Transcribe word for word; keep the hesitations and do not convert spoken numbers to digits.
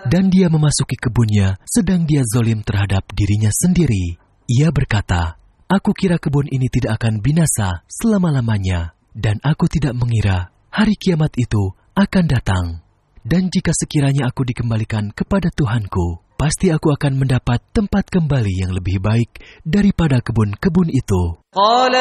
Dan dia memasuki kebunnya, sedang dia zalim terhadap dirinya sendiri. Ia berkata, aku kira kebun ini tidak akan binasa selama-lamanya, dan aku tidak mengira hari kiamat itu akan datang. Dan jika sekiranya aku dikembalikan kepada Tuhanku, pasti aku akan mendapat tempat kembali yang lebih baik daripada kebun-kebun itu.